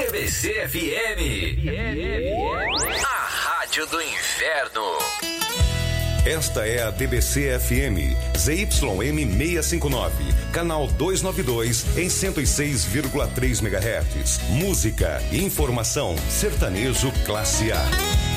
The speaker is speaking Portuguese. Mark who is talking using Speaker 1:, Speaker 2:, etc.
Speaker 1: DBC FM. A rádio do inverno.
Speaker 2: Esta é a DBC FM, ZYM 659, canal 292 em 106,3 MHz. Música, informação, sertanejo classe A.